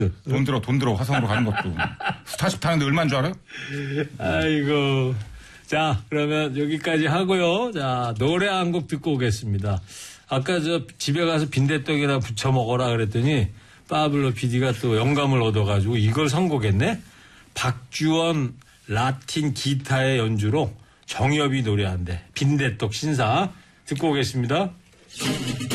돈 들어 화성으로 가는 것도. 스타쉽 타는데 얼마인 줄 알아요? 아이고. 자, 그러면 여기까지 하고요. 자, 노래 한 곡 듣고 오겠습니다. 아까 집에 가서 빈대떡이나 부쳐 먹어라 그랬더니 파블로 PD가 또 영감을 얻어가지고 이걸 선곡했네. 박주원 라틴 기타의 연주로 정엽이 노래한대. 빈대떡 신사 듣고 오겠습니다.